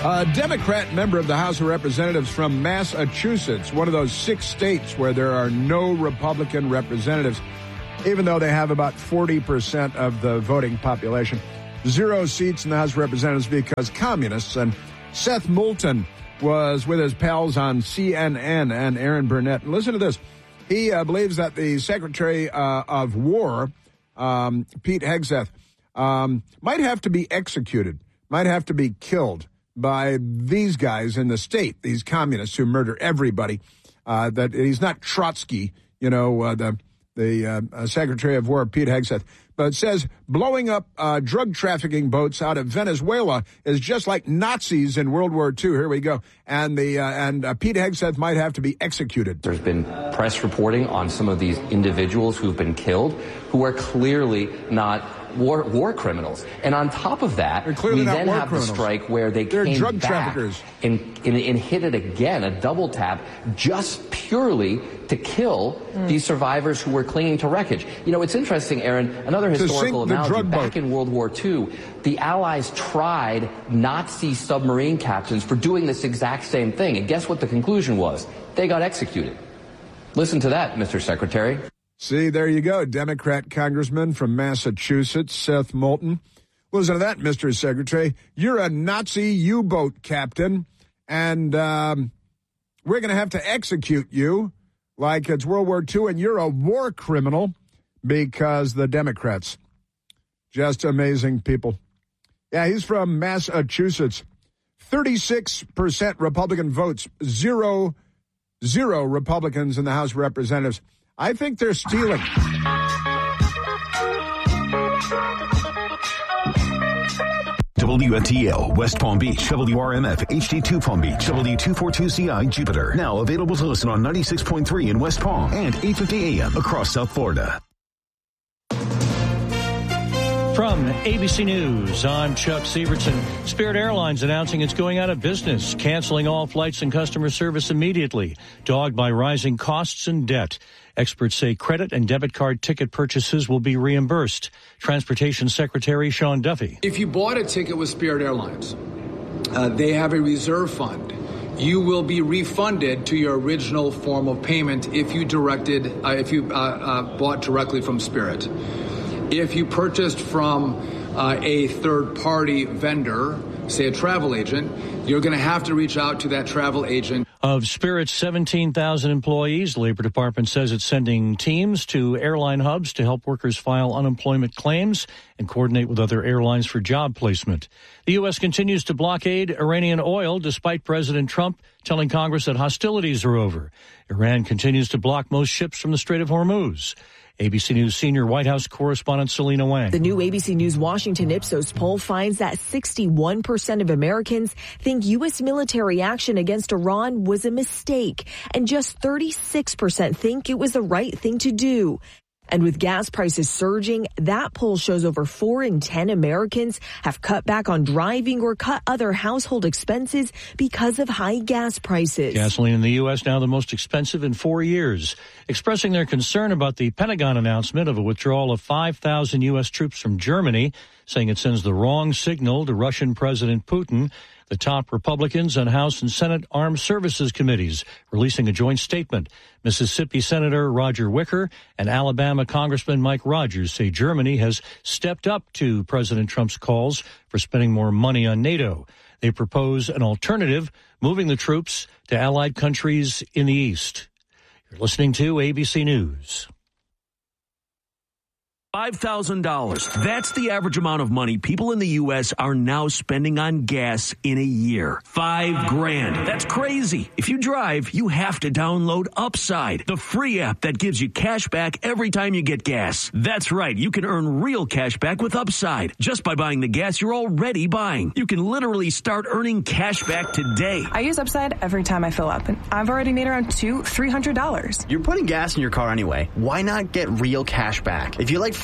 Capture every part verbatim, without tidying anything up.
A Democrat member of the House of Representatives from Massachusetts, one of those six states where there are no Republican representatives, even though they have about forty percent of the voting population. Zero seats in the House of Representatives because communists. And Seth Moulton was with his pals on C N N and Aaron Burnett. And listen to this. He uh, believes that the Secretary uh, of War, um, Pete Hegseth, um, might have to be executed, might have to be killed by these guys in the state, these communists who murder everybody. Uh, that he's not Trotsky, you know, uh, the the uh, Secretary of War, Pete Hegseth, but it says blowing up uh, drug trafficking boats out of Venezuela is just like Nazis in World War Two. Here we go. And the uh, and uh, Pete Hegseth might have to be executed. There's been press reporting on some of these individuals who've been killed who are clearly not War, war criminals. And on top of that, we then have criminals. the strike where they They're came drug back traffickers. And, and, and hit it again, a double tap, just purely to kill mm. these survivors who were clinging to wreckage. You know, it's interesting, Aaron, another historical analogy. Back boat. in World War Two, the Allies tried Nazi submarine captains for doing this exact same thing. And guess what the conclusion was? They got executed. Listen to that, Mister Secretary. See, there you go. Democrat congressman from Massachusetts, Seth Moulton. Listen to that, Mister Secretary. You're a Nazi U-boat captain, and um, we're going to have to execute you like it's World War Two, and you're a war criminal because the Democrats. Just amazing people. Yeah, he's from Massachusetts. thirty-six percent Republican votes, zero, zero Republicans in the House of Representatives. I think they're stealing. W N T L, West Palm Beach, W R M F, H D two Palm Beach, W two forty-two C I, Jupiter. Now available to listen on ninety-six point three in West Palm and eight fifty A M across South Florida. From A B C News, I'm Chuck Severson. Spirit Airlines announcing it's going out of business, canceling all flights and customer service immediately, dogged by rising costs and debt. Experts say credit and debit card ticket purchases will be reimbursed. Transportation Secretary Sean Duffy. If you bought a ticket with Spirit Airlines, uh, they have a reserve fund. You will be refunded to your original form of payment if you directed, uh, if you uh, uh, bought directly from Spirit. If you purchased from uh, a third-party vendor, say a travel agent, you're going to have to reach out to that travel agent. Of Spirit's seventeen thousand employees, the Labor Department says it's sending teams to airline hubs to help workers file unemployment claims and coordinate with other airlines for job placement. The U S continues to blockade Iranian oil despite President Trump telling Congress that hostilities are over. Iran continues to block most ships from the Strait of Hormuz. A B C News senior White House correspondent Selena Wang. The new A B C News Washington Ipsos poll finds that sixty-one percent of Americans think U S military action against Iran was a mistake, and just thirty-six percent think it was the right thing to do. And with gas prices surging, that poll shows over four in ten Americans have cut back on driving or cut other household expenses because of high gas prices. Gasoline in the U S now the most expensive in four years. Expressing their concern about the Pentagon announcement of a withdrawal of five thousand U S troops from Germany, saying it sends the wrong signal to Russian President Putin. The top Republicans on House and Senate Armed Services Committees releasing a joint statement. Mississippi Senator Roger Wicker and Alabama Congressman Mike Rogers say Germany has stepped up to President Trump's calls for spending more money on NATO. They propose an alternative, moving the troops to allied countries in the East. You're listening to A B C News. five thousand dollars. That's the average amount of money people in the U S are now spending on gas in a year. Five grand. That's crazy. If you drive, you have to download Upside, the free app that gives you cash back every time you get gas. That's right. You can earn real cash back with Upside just by buying the gas you're already buying. You can literally start earning cash back today. I use Upside every time I fill up, and I've already made around two, three hundred dollars. You're putting gas in your car anyway. Why not get real cash back? If you like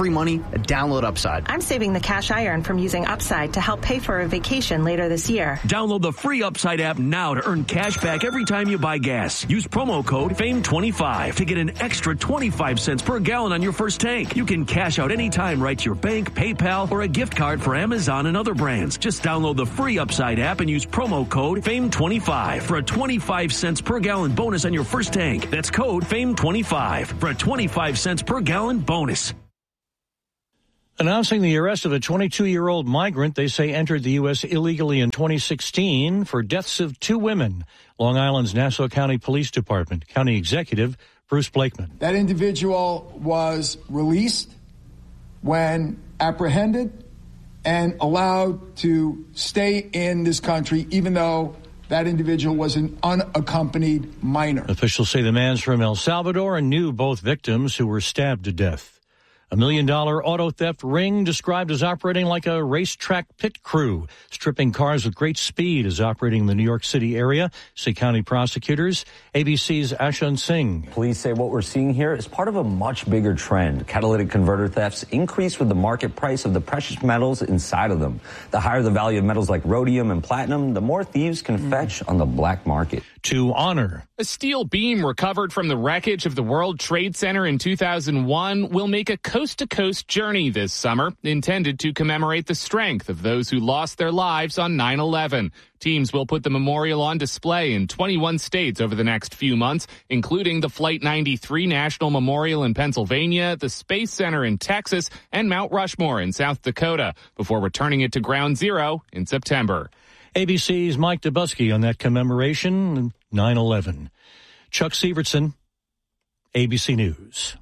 free money, download Upside. I'm saving the cash I earn from using Upside to help pay for a vacation later this year. Download the free Upside app now to earn cash back every time you buy gas. Use promo code fame twenty-five to get an extra twenty-five cents per gallon on your first tank. You can cash out anytime right to your bank, PayPal, or a gift card for Amazon and other brands. Just download the free Upside app and use promo code fame twenty-five for a twenty-five cents per gallon bonus on your first tank. That's code fame twenty-five for a twenty-five cents per gallon bonus. Announcing the arrest of a twenty-two-year-old migrant they say entered the U S illegally in twenty sixteen for deaths of two women. Long Island's Nassau County Police Department. County Executive Bruce Blakeman. That individual was released when apprehended and allowed to stay in this country, even though that individual was an unaccompanied minor. Officials say the man's from El Salvador and knew both victims who were stabbed to death. A million-dollar auto theft ring described as operating like a racetrack pit crew. Stripping cars with great speed is operating in the New York City area, say county prosecutors. A B C's Ashun Singh. Police say what we're seeing here is part of a much bigger trend. Catalytic converter thefts increase with the market price of the precious metals inside of them. The higher the value of metals like rhodium and platinum, the more thieves can mm. fetch on the black market. To honor. A steel beam recovered from the wreckage of the World Trade Center in two thousand one will make a coast-to-coast journey this summer, intended to commemorate the strength of those who lost their lives on nine eleven. Teams will put the memorial on display in twenty-one states over the next few months, including the Flight ninety-three National Memorial in Pennsylvania, the Space Center in Texas, and Mount Rushmore in South Dakota, before returning it to Ground Zero in September. A B C's Mike Dubusky on that commemoration, nine eleven. Chuck Sievertson, A B C News.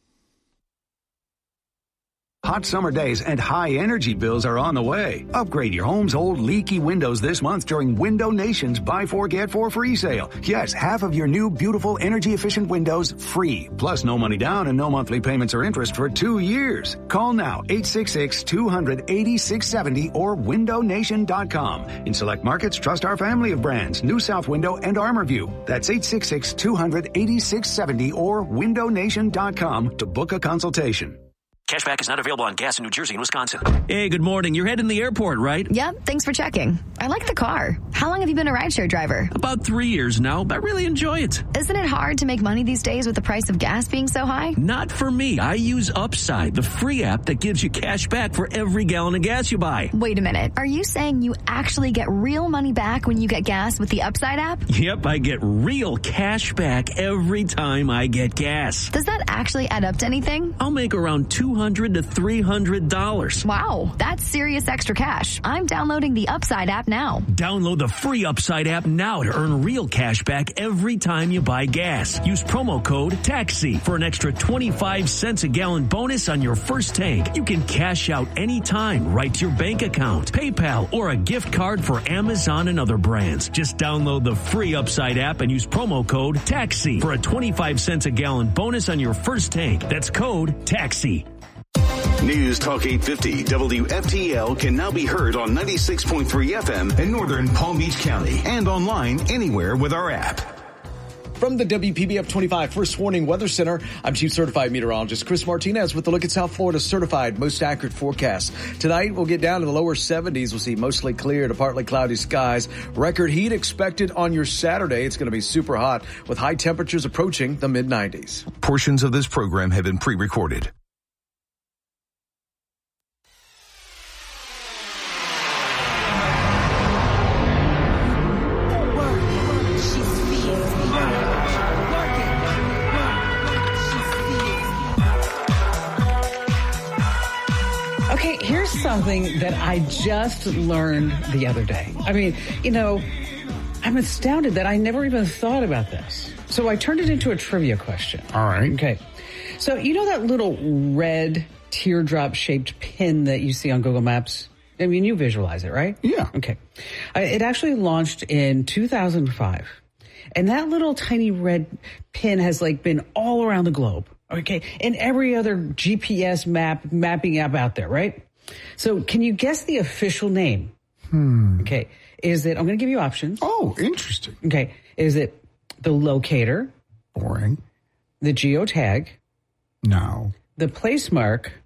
Hot summer days and high energy bills are on the way. Upgrade your home's old leaky windows this month during Window Nation's Buy Four, Get Four free sale. Yes, half of your new beautiful energy efficient windows free. Plus no money down and no monthly payments or interest for two years. Call now eight six six, two hundred, eighty-six seventy or window nation dot com. In select markets, trust our family of brands, New South Window and Armorview. That's eight six six, two hundred, eighty-six seventy or window nation dot com to book a consultation. Cashback is not available on gas in New Jersey and Wisconsin. Hey, good morning. You're heading to the airport, right? Yep, thanks for checking. I like the car. How long have you been a rideshare driver? About three years now, but I really enjoy it. Isn't it hard to make money these days with the price of gas being so high? Not for me. I use Upside, the free app that gives you cash back for every gallon of gas you buy. Wait a minute. Are you saying you actually get real money back when you get gas with the Upside app? Yep, I get real cash back every time I get gas. Does that actually add up to anything? I'll make around two hundred to three hundred dollars. Wow, that's serious extra cash. I'm downloading the Upside app now. Download the free Upside app now to earn real cash back every time you buy gas. Use promo code TAXI for an extra twenty-five cents a gallon bonus on your first tank. You can cash out anytime right to your bank account, PayPal, or a gift card for Amazon and other brands. Just download the free Upside app and use promo code TAXI for a twenty-five cents a gallon bonus on your first tank. That's code TAXI. News Talk eight fifty W F T L can now be heard on ninety-six point three F M in northern Palm Beach County and online anywhere with our app. From the W P B F twenty-five First Warning Weather Center, I'm Chief Certified Meteorologist Chris Martinez with a look at South Florida's certified most accurate forecast. Tonight, we'll get down to the lower seventies. We'll see mostly clear to partly cloudy skies. Record heat expected on your Saturday. It's going to be super hot with high temperatures approaching the mid nineties. Portions of this program have been pre-recorded. Okay, here's something that I just learned the other day. I mean, you know, I'm astounded that I never even thought about this. So I turned it into a trivia question. All right. Okay. So you know that little red teardrop-shaped pin that you see on Google Maps? I mean, you visualize it, right? Yeah. Okay. Uh, it actually launched in two thousand five. And that little tiny red pin has, like, been all around the globe. Okay, and every other G P S map mapping app out there, right? So can you guess the official name? Hmm. Okay, is it, I'm going to give you options. Oh, interesting. Okay, is it the locator? Boring. The geotag? No. The place mark?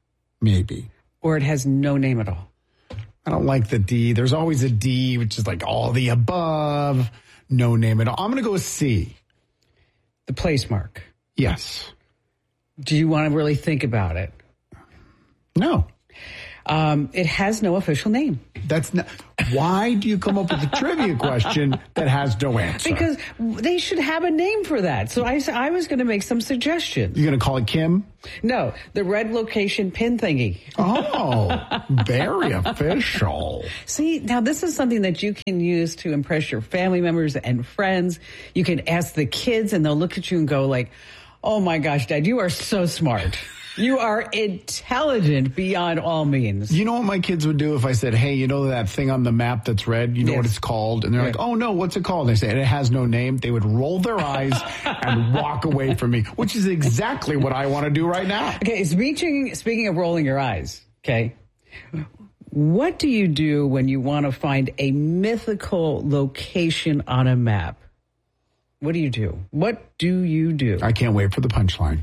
Maybe. Or it has no name at all. I don't like the D. There's always a D, which is like all the above. No name at all. I'm going to go with C. The place mark. Yes. Do you want to really think about it? No. Um, it has no official name. That's not. Why do you come up with a trivia question that has no answer? Because they should have a name for that. So I, I was going to make some suggestions. You're going to call it Kim? No, the red location pin thingy. Oh, very official. See, now this is something that you can use to impress your family members and friends. You can ask the kids and they'll look at you and go like, oh my gosh, Dad, you are so smart. You are intelligent beyond all means. You know what my kids would do if I said, hey, you know that thing on the map that's red? You know yes. what it's called? And they're yeah. like, oh, no, what's it called? And I say, it has no name. They would roll their eyes and walk away from me, which is exactly what I want to do right now. Okay, speaking, speaking of rolling your eyes, okay, what do you do when you want to find a mythical location on a map? What do you do? What do you do? I can't wait for the punchline.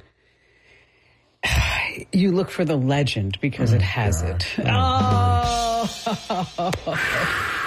You look for the legend because oh, it has gosh. it. Oh.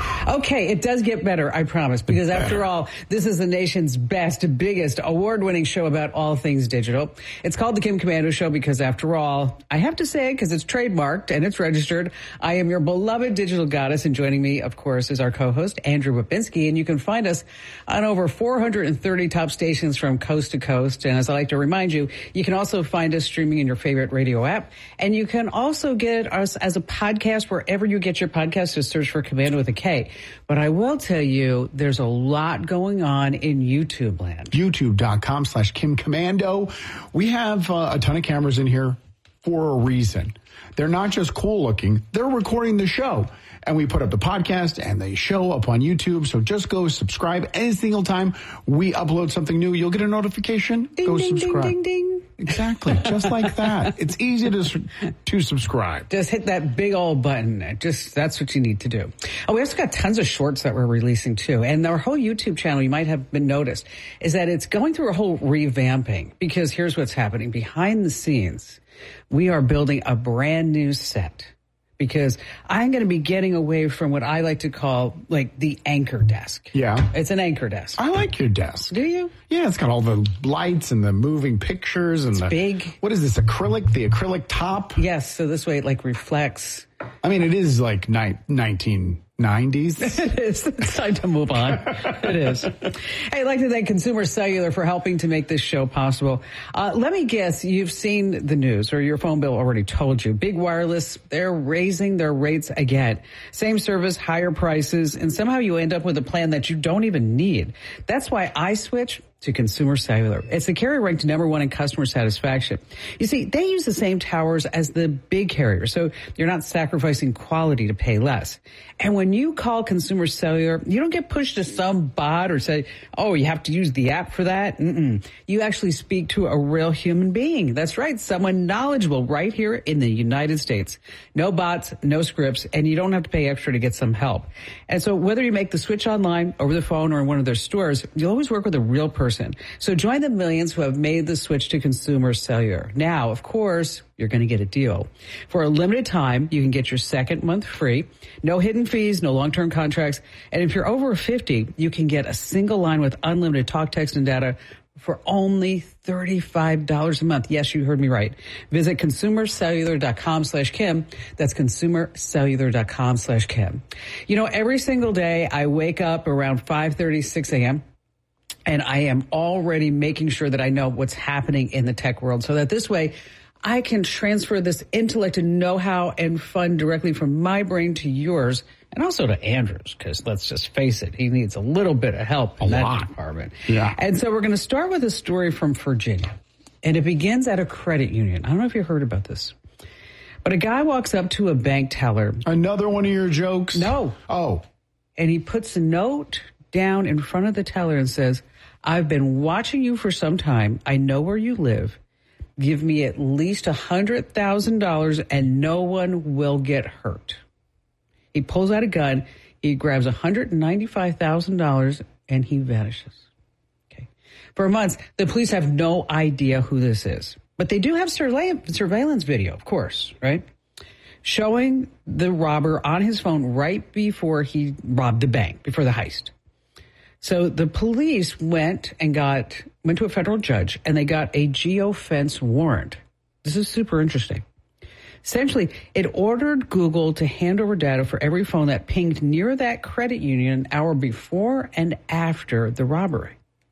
Okay, it does get better, I promise, because after all, this is the nation's best, biggest, award-winning show about all things digital. It's called The Kim Komando Show because, after all, I have to say, because it's trademarked and it's registered, I am your beloved digital goddess, and joining me, of course, is our co-host, Andrew Babinski, and you can find us on over four hundred thirty top stations from coast to coast, and as I like to remind you, you can also find us streaming in your favorite radio app, and you can also get us as a podcast wherever you get your podcast. Just search for Komando with a K. But I will tell you, there's a lot going on in YouTube land. YouTube.com slash Kim Komando. We have uh, a ton of cameras in here for a reason. They're not just cool looking. They're recording the show. And we put up the podcast and the show up on YouTube. So just go subscribe. Any single time we upload something new, you'll get a notification. Ding, go ding, subscribe. Ding, ding, ding. Exactly. Just like that. It's easy to to subscribe. Just hit that big old button. Just that's what you need to do. Oh, we also got tons of shorts that we're releasing too. And our whole YouTube channel, you might have been noticed, is that it's going through a whole revamping because here's what's happening. Behind the scenes, we are building a brand new set. Because I'm going to be getting away from what I like to call, like, the anchor desk. Yeah. It's an anchor desk. I like your desk. Do you? Yeah, it's got all the lights and the moving pictures. And it's the big. What is this, acrylic? The acrylic top? Yes, so this way it, like, reflects. I mean, it is, like, ni- nineteen nineties. It is. It's time to move on. It is. Hey, I'd like to thank Consumer Cellular for helping to make this show possible. Uh, let me guess, you've seen the news, or your phone bill already told you. Big Wireless, they're raising their rates again. Same service, higher prices, and somehow you end up with a plan that you don't even need. That's why I switch to Consumer Cellular. It's the carrier ranked number one in customer satisfaction. You see, they use the same towers as the big carriers, so you're not sacrificing quality to pay less. And when you call Consumer Cellular, you don't get pushed to some bot or say, oh, you have to use the app for that. Mm-mm. You actually speak to a real human being. That's right, someone knowledgeable right here in the United States. No bots, no scripts, and you don't have to pay extra to get some help. And so whether you make the switch online, over the phone, or in one of their stores, you'll always work with a real person. So join the millions who have made the switch to Consumer Cellular. Now, of course, you're going to get a deal. For a limited time, you can get your second month free. No hidden fees, no long-term contracts. And if you're over fifty, you can get a single line with unlimited talk, text, and data for only thirty-five dollars a month. Yes, you heard me right. Visit consumercellular.com slash Kim. That's consumercellular.com slash Kim. You know, every single day I wake up around five thirty, six a.m., and I am already making sure that I know what's happening in the tech world so that this way I can transfer this intellect and know-how and fun directly from my brain to yours and also to Andrew's, because let's just face it, he needs a little bit of help in a that lot. department. Yeah. And so we're going to start with a story from Virginia, and it begins at a credit union. I don't know if you heard about this, but a guy walks up to a bank teller. Another one of your jokes? No. Oh. And he puts a note down in front of the teller and says, I've been watching you for some time. I know where you live. Give me at least one hundred thousand dollars and no one will get hurt. He pulls out a gun. He grabs one hundred ninety-five thousand dollars and he vanishes. Okay. For months, the police have no idea who this is. But they do have surveillance video, of course, right? Showing the robber on his phone right before he robbed the bank, before the heist. So the police went and got, went to a federal judge and they got a geofence warrant. This is super interesting. Essentially, it ordered Google to hand over data for every phone that pinged near that credit union an hour before and after the robbery.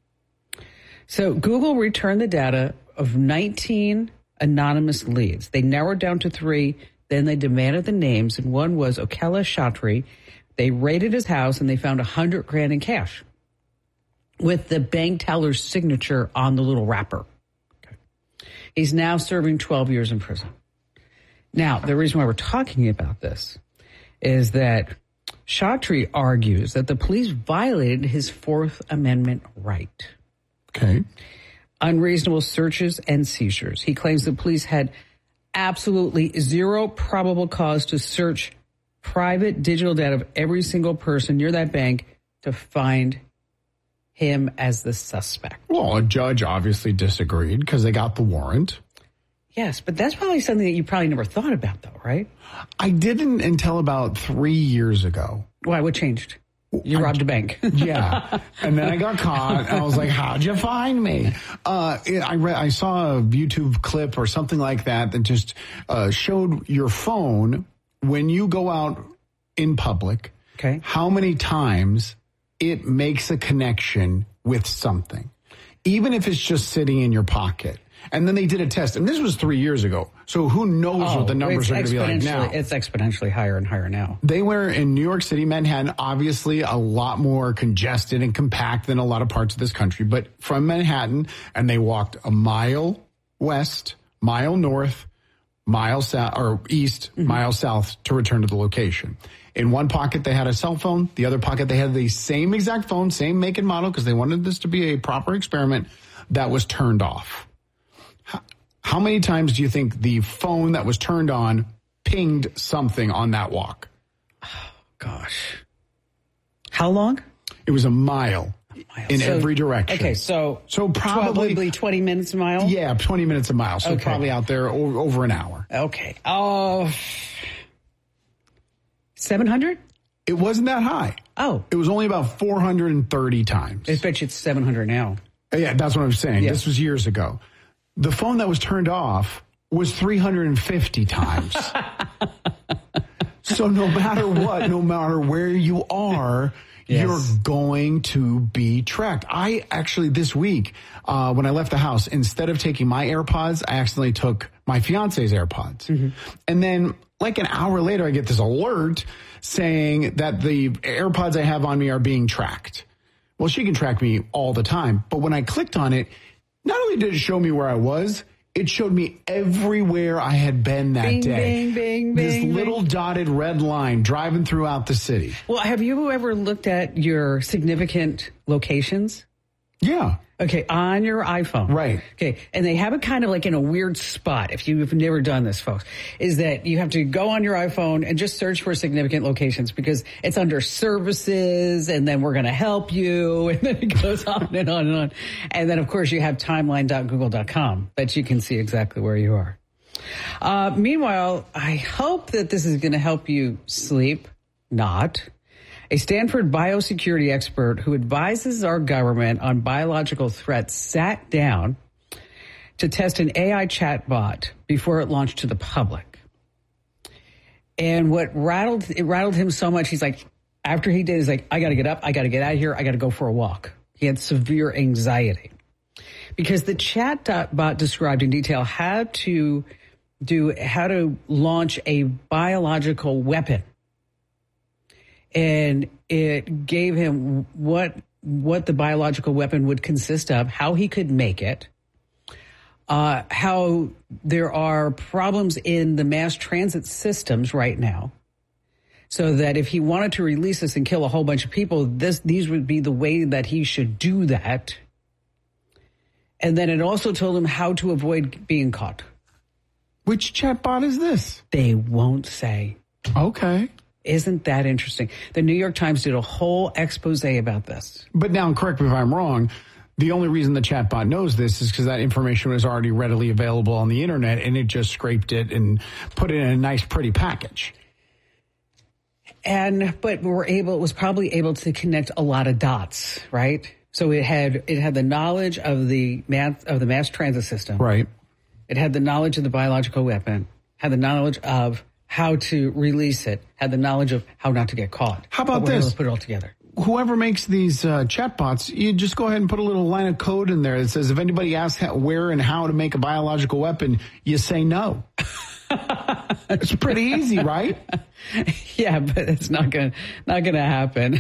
So Google returned the data of nineteen anonymous leads. They narrowed down to three. Then they demanded the names, and one was Okela Shatri. They raided his house, and they found a hundred grand in cash with the bank teller's signature on the little wrapper. Okay. He's now serving twelve years in prison. Now, the reason why we're talking about this is that Shatri argues that the police violated his Fourth Amendment right. Okay. Unreasonable searches and seizures. He claims the police had absolutely zero probable cause to search private digital data of every single person near that bank to find him as the suspect. Well, a judge obviously disagreed because they got the warrant. Yes, but that's probably something that you probably never thought about, though, right? I didn't until about three years ago. Why? What changed? You robbed a bank. Yeah. And then I got caught, and I was like, how'd you find me? Uh, it, I read, I saw a YouTube clip or something like that that just uh, showed your phone when you go out in public, okay, how many times it makes a connection with something, even if it's just sitting in your pocket. And then they did a test, and this was three years ago. So who knows oh, what the numbers are going to be like now? It's exponentially higher and higher now. They were in New York City, Manhattan, obviously a lot more congested and compact than a lot of parts of this country. But from Manhattan, and they walked a mile west, mile north, mile south, or east, mm-hmm. mile south to return to the location. In one pocket, they had a cell phone. The other pocket, they had the same exact phone, same make and model, because they wanted this to be a proper experiment that was turned off. How many times do you think the phone that was turned on pinged something on that walk? Oh, gosh. How long? It was a mile, a mile. in so, every direction. Okay, so, so probably, probably twenty minutes a mile? Yeah, twenty minutes a mile. So okay. probably out there over, over an hour. Okay. Oh, uh, seven hundred? It wasn't that high. Oh. It was only about four hundred thirty times. I bet you it's seven hundred now. Yeah, that's what I'm saying. Yeah. This was years ago. The phone that was turned off was three hundred fifty times. So no matter what, no matter where you are, yes. you're going to be tracked. I actually, this week, uh, when I left the house, instead of taking my AirPods, I accidentally took my fiance's AirPods. Mm-hmm. And then like an hour later, I get this alert saying that the AirPods I have on me are being tracked. Well, she can track me all the time. But when I clicked on it, not only did it show me where I was, it showed me everywhere I had been that bing, day. Bing, bing, this bing, little bing. dotted red line driving throughout the city. Well, have you ever looked at your significant locations? Yeah. Okay, on your iPhone. Right. Okay, and they have it kind of like in a weird spot, if you've never done this, folks, is that you have to go on your iPhone and just search for significant locations because it's under services, and then we're going to help you, and then it goes on and on and on. And then, of course, you have timeline dot google dot com that you can see exactly where you are. Uh, meanwhile, I hope that this is going to help you sleep. Not. A Stanford biosecurity expert who advises our government on biological threats sat down to test an A I chatbot before it launched to the public. And what rattled it rattled him so much, he's like, after he did, he's like, I got to get up, I got to get out of here, I got to go for a walk. He had severe anxiety because the chatbot described in detail how to do how to launch a biological weapon. And it gave him what what the biological weapon would consist of, how he could make it, uh, how there are problems in the mass transit systems right now, so that if he wanted to release this and kill a whole bunch of people, this these would be the way that he should do that. And then it also told him how to avoid being caught. Which chatbot is this? They won't say. Okay. Isn't that interesting? The New York Times did a whole expose about this. But now, correct me if I'm wrong, The only reason the chatbot knows this is because that information was already readily available on the internet, and it just scraped it and put it in a nice, pretty package. And but we were able, it was probably able to connect a lot of dots, right? So it had it had the knowledge of the mass of the mass transit system, right? It had the knowledge of the biological weapon, had the knowledge of how to release it, had the knowledge of how not to get caught. How about but we're this? Able to put it all together. Whoever makes these uh, chatbots, you just go ahead and put a little line of code in there that says if anybody asks how, where and how to make a biological weapon, you say no. It's pretty easy, right? Yeah, but it's not gonna not gonna happen.